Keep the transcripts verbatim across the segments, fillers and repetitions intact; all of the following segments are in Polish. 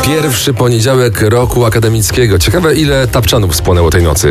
Pierwszy poniedziałek roku akademickiego. Ciekawe, ile tapczanów spłonęło tej nocy.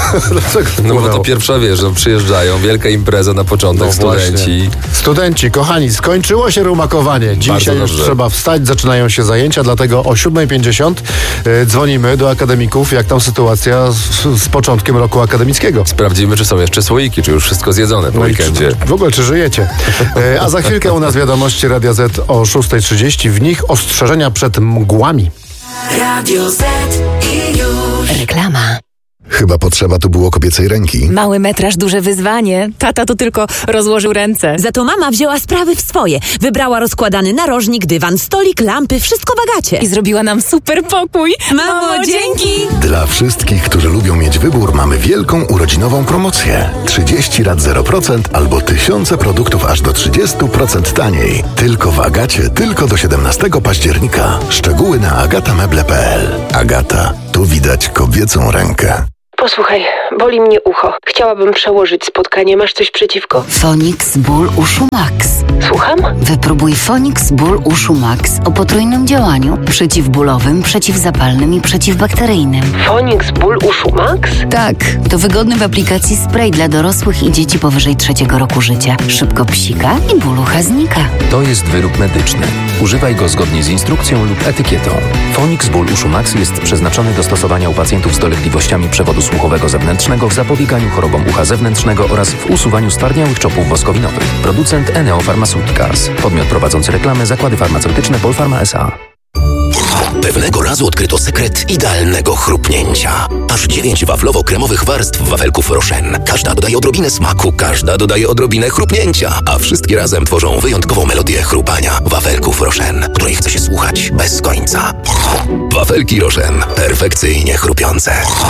No bo to pierwsza, wiesz, że przyjeżdżają, wielka impreza na początek, no studenci. Właśnie. Studenci, kochani, skończyło się rumakowanie. Dzisiaj już trzeba wstać, zaczynają się zajęcia, dlatego o siódma pięćdziesiąt y, dzwonimy do akademików, jak tam sytuacja z, z początkiem roku akademickiego. Sprawdzimy, czy są jeszcze słoiki, czy już wszystko zjedzone po no weekendzie. Czy, w ogóle, czy żyjecie. Y, a za chwilkę u nas wiadomości Radia Z o szósta trzydzieści. W nich ostrzeżenia przed mgłami. Radio Z i już. Reklama. Chyba potrzeba tu było kobiecej ręki. Mały metraż, duże wyzwanie. Tata to tylko rozłożył ręce. Za to mama wzięła sprawy w swoje. Wybrała rozkładany narożnik, dywan, stolik, lampy, wszystko w Agacie. I zrobiła nam super pokój. Mamo, dzięki! Dla wszystkich, którzy lubią mieć wybór, mamy wielką urodzinową promocję. trzydzieści rat zero procent albo tysiące produktów aż do trzydzieści procent taniej. Tylko w Agacie, tylko do siedemnastego października. Szczegóły na agatameble kropka p l. Agata, tu widać kobiecą rękę. Posłuchaj, boli mnie ucho. Chciałabym przełożyć spotkanie. Masz coś przeciwko? Fonix Ból Uszu Max. Słucham? Wypróbuj Fonix Ból Uszu Max o potrójnym działaniu przeciwbólowym, przeciwzapalnym i przeciwbakteryjnym. Fonix Ból Uszu Max? Tak, to wygodny w aplikacji spray dla dorosłych i dzieci powyżej trzeciego roku życia. Szybko psika i ból ucha znika. To jest wyrób medyczny. Używaj go zgodnie z instrukcją lub etykietą. Fonix Ból Uszu Max jest przeznaczony do stosowania u pacjentów z dolegliwościami przewodu słuchowego zewnętrznego w zapobieganiu chorobom ucha zewnętrznego oraz w usuwaniu stwardniałych czopów woskowinowych. Producent Eneo Pharmaceuticals. Podmiot prowadzący reklamę Zakłady Farmaceutyczne Polpharma S A. Pewnego razu odkryto sekret idealnego chrupnięcia. Aż dziewięć waflowo-kremowych warstw wafelków Rochen. Każda dodaje odrobinę smaku, każda dodaje odrobinę chrupnięcia, a wszystkie razem tworzą wyjątkową melodię chrupania wafelków Rochen, której chce się słuchać bez końca. Wafelki Rochen. Perfekcyjnie chrupiące.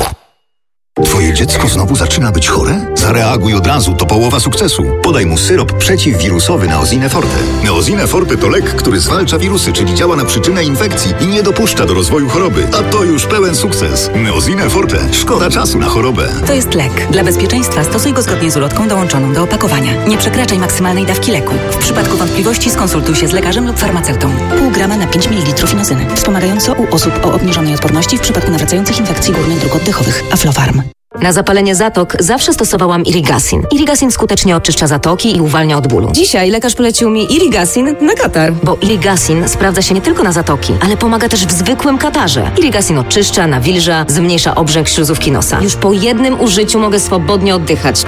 Twoje dziecko znowu zaczyna być chore? Zareaguj od razu, to połowa sukcesu. Podaj mu syrop przeciwwirusowy Neosine Forte. Neosine Forte to lek, który zwalcza wirusy, czyli działa na przyczynę infekcji i nie dopuszcza do rozwoju choroby. A to już pełen sukces. Neosine Forte. Szkoda czasu na chorobę. To jest lek. Dla bezpieczeństwa stosuj go zgodnie z ulotką dołączoną do opakowania. Nie przekraczaj maksymalnej dawki leku. W przypadku wątpliwości skonsultuj się z lekarzem lub farmaceutą. Pół grama na pięć mililitrów inozyny. Wspomagająco u osób o obniżonej odporności w przypadku nawracających infekcji górnych dróg oddechowych. Aflofarm. Na zapalenie zatok zawsze stosowałam Irigasin. Irigasin skutecznie oczyszcza zatoki i uwalnia od bólu. Dzisiaj lekarz polecił mi Irigasin na katar. Bo Irigasin sprawdza się nie tylko na zatoki, ale pomaga też w zwykłym katarze. Irigasin oczyszcza, nawilża, zmniejsza obrzęk śluzówki nosa. Już po jednym użyciu mogę swobodnie oddychać.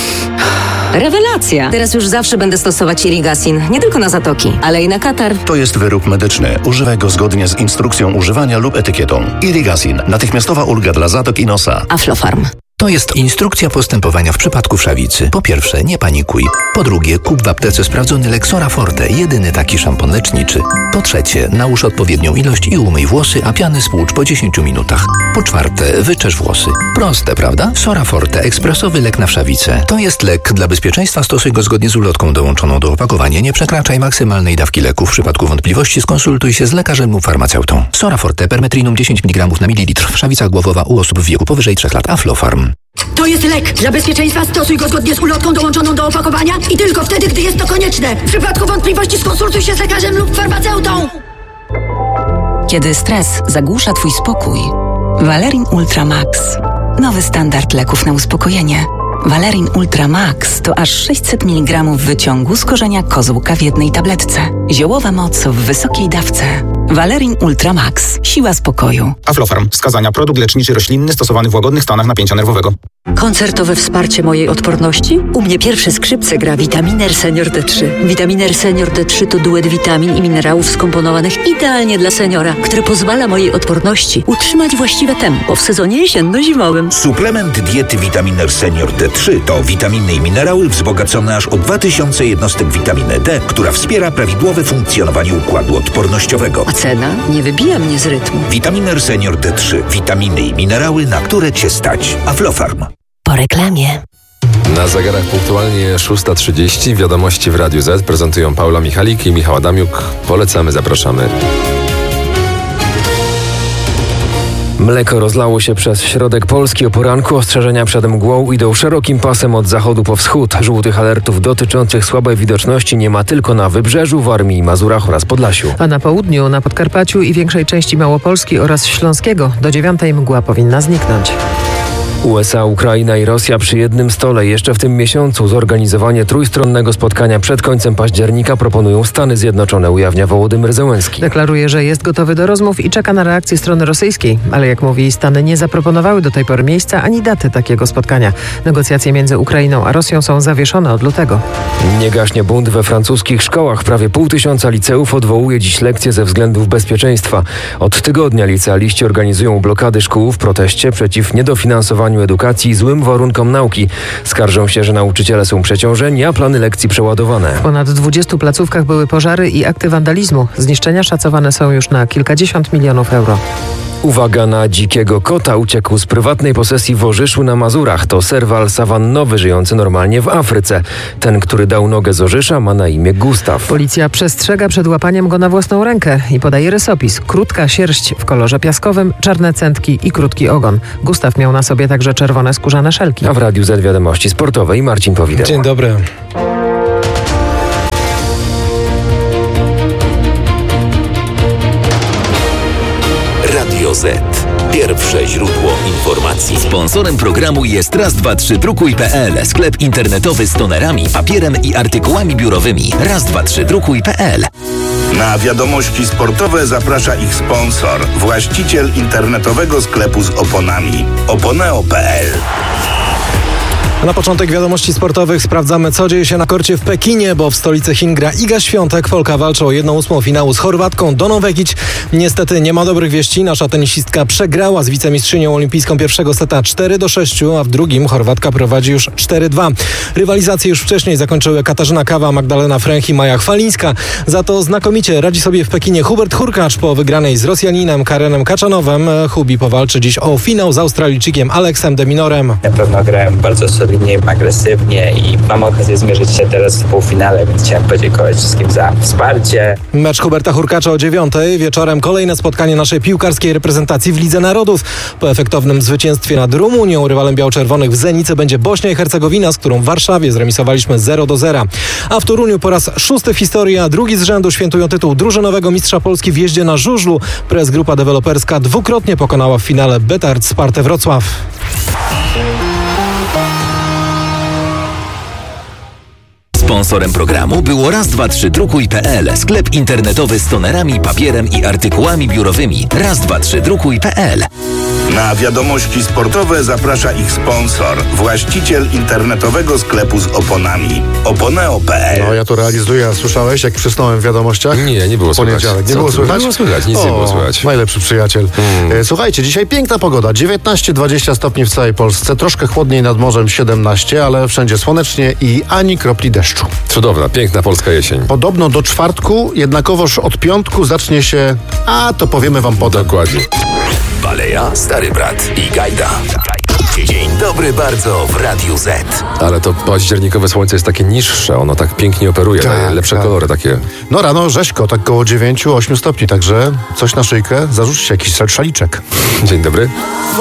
Rewelacja! Teraz już zawsze będę stosować Irigasin, nie tylko na zatoki, ale i na katar. To jest wyrób medyczny. Używaj go zgodnie z instrukcją używania lub etykietą. Irigasin. Natychmiastowa ulga dla zatok i nosa. Aflofarm. To jest instrukcja postępowania w przypadku wszawicy. Po pierwsze, nie panikuj. Po drugie, kup w aptece sprawdzony lek Sora Forte, jedyny taki szampon leczniczy. Po trzecie, nałóż odpowiednią ilość i umyj włosy, a piany spłucz po dziesięciu minutach. Po czwarte, wyczesz włosy. Proste, prawda? Sora Forte, ekspresowy lek na wszawicę. To jest lek. Dla bezpieczeństwa stosuj go zgodnie z ulotką dołączoną do opakowania. Nie przekraczaj maksymalnej dawki leku. W przypadku wątpliwości skonsultuj się z lekarzem lub farmaceutą. Sora Forte, permetrinum dziesięć miligramów na mililitr. Wszawica głowowa u osób w wieku powyżej trzech lat. Aflofarm. To jest lek. Dla bezpieczeństwa stosuj go zgodnie z ulotką dołączoną do opakowania i tylko wtedy, gdy jest to konieczne. W przypadku wątpliwości skonsultuj się z lekarzem lub farmaceutą. Kiedy stres zagłusza twój spokój, Valerin Ultra Max. Nowy standard leków na uspokojenie. Valerin Ultra Max to aż sześćset miligramów wyciągu z korzenia kozłka w jednej tabletce. Ziołowa moc w wysokiej dawce. Valerin Ultra Max. Siła spokoju. Aflofarm. Wskazania. Produkt leczniczy roślinny stosowany w łagodnych stanach napięcia nerwowego. Koncertowe wsparcie mojej odporności? U mnie pierwsze skrzypce gra Vitaminer Senior D trzy. Vitaminer Senior D trzy to duet witamin i minerałów skomponowanych idealnie dla seniora, który pozwala mojej odporności utrzymać właściwe tempo w sezonie jesienno-zimowym. Suplement diety Vitaminer Senior D trzy to witaminy i minerały wzbogacone aż o dwa tysiące jednostek witaminy D, która wspiera prawidłowe funkcjonowanie układu odpornościowego. A cena nie wybija mnie z rytmu. Vitaminer Senior D trzy. Witaminy i minerały, na które Cię stać. Aflofarm. Po reklamie. Na zegarach punktualnie szósta trzydzieści. Wiadomości w Radiu Z prezentują Paula Michalik i Michał Adamiuk. Polecamy, zapraszamy. Mleko rozlało się przez środek Polski o poranku. Ostrzeżenia przed mgłą idą szerokim pasem od zachodu po wschód. Żółtych alertów dotyczących słabej widoczności nie ma tylko na Wybrzeżu, Warmii i Mazurach oraz Podlasiu. A na południu, na Podkarpaciu i większej części Małopolski oraz Śląskiego do dziewiątej mgła powinna zniknąć. U S A, Ukraina i Rosja przy jednym stole. Jeszcze w tym miesiącu zorganizowanie trójstronnego spotkania przed końcem października proponują Stany Zjednoczone, ujawnia Wołodymyr Zełenski. Deklaruje, że jest gotowy do rozmów i czeka na reakcję strony rosyjskiej. Ale jak mówi, Stany nie zaproponowały do tej pory miejsca ani daty takiego spotkania. Negocjacje między Ukrainą a Rosją są zawieszone od lutego. Nie gaśnie bunt we francuskich szkołach. Prawie pół tysiąca liceów odwołuje dziś lekcje ze względów bezpieczeństwa. Od tygodnia licealiści organizują blokady szkół w proteście przeciw niedofinansowaniu edukacji i złym warunkom nauki. Skarżą się, że nauczyciele są przeciążeni, a plany lekcji przeładowane. W ponad dwudziestu placówkach były pożary i akty wandalizmu. Zniszczenia szacowane są już na kilkadziesiąt milionów euro. Uwaga na dzikiego kota. Uciekł z prywatnej posesji w Orzyszu na Mazurach. To serwal sawannowy żyjący normalnie w Afryce. Ten, który dał nogę z Orzysza, ma na imię Gustaw. Policja przestrzega przed łapaniem go na własną rękę i podaje rysopis. Krótka sierść w kolorze piaskowym, czarne cętki i krótki ogon. Gustaw miał na sobie także czerwone skórzane szelki. A w Radiu Z wiadomości sportowe i Marcin Powideł. Dzień dobry. Radio Z. Pierwsze źródło informacji. Sponsorem programu jest raz dwa trzy drukuj kropka pe el. Sklep internetowy z tonerami, papierem i artykułami biurowymi. raz dwa trzy drukuj kropka pe el. Na wiadomości sportowe zaprasza ich sponsor, właściciel internetowego sklepu z oponami. oponeo kropka pe el. Na początek wiadomości sportowych sprawdzamy, co dzieje się na korcie w Pekinie, bo w stolicy Chin gra Iga Świątek. Polka walczy o jedną ósmą finału z Chorwatką Doną Vekić. Niestety nie ma dobrych wieści. Nasza tenisistka przegrała z wicemistrzynią olimpijską pierwszego seta cztery do sześciu, a w drugim Chorwatka prowadzi już cztery dwa. Rywalizację już wcześniej zakończyły Katarzyna Kawa, Magdalena Fręch i Maja Chwalińska. Za to znakomicie radzi sobie w Pekinie Hubert Hurkacz po wygranej z Rosjaninem Karenem Kaczanowem. Hubi powalczy dziś o finał z Australijczykiem Aleksem de Minorem. Na pewno grałem bardzo solidnie, agresywnie i mam okazję zmierzyć się teraz w półfinale, więc chciałem podziękować wszystkim za wsparcie. Mecz Huberta Hurkacza o dziewiątej. Wieczorem kolejne spotkanie naszej piłkarskiej reprezentacji w Lidze Narodów. Po efektownym zwycięstwie nad Rumunią rywalem biał-czerwonych w Zenicy będzie Bośnia i Hercegowina, z którą w Warszawie zremisowaliśmy zero do zera. A w Toruniu po raz szósty w historii, a drugi z rzędu świętują tytuł drużynowego mistrza Polski w jeździe na żużlu. Press Grupa Deweloperska dwukrotnie pokonała w finale Betard Spartę Wrocław. Sponsorem programu było raz dwa trzy drukuj kropka pe el. Sklep internetowy z tonerami, papierem i artykułami biurowymi. raz dwa trzy drukuj kropka pe el. Na wiadomości sportowe zaprasza ich sponsor, właściciel internetowego sklepu z oponami. oponeo kropka pe el. No ja to realizuję. Słyszałeś, jak przysnąłem w wiadomościach? Nie, nie było słychać. Poniedziałek. Nie Co było ty? słychać? Nie było słychać, nic o, nie było słychać. Najlepszy przyjaciel. Hmm. Słuchajcie, dzisiaj piękna pogoda. dziewiętnaście dwadzieścia stopni w całej Polsce. Troszkę chłodniej nad morzem siedemnaście, ale wszędzie słonecznie i ani kropli deszczu. Cudowna, piękna polska jesień. Podobno do czwartku, jednakowoż od piątku zacznie się, a to powiemy wam potem. Dokładnie. Baleja, Stary Brat i Gajda. Dzień dobry bardzo w Radiu Z. Ale to październikowe słońce jest takie niższe, ono tak pięknie operuje, tak, daje lepsze tak. kolory takie. No rano rzeźko, tak koło dziewięć osiem stopni, także coś na szyjkę, zarzućcie jakiś szaliczek. Dzień dobry.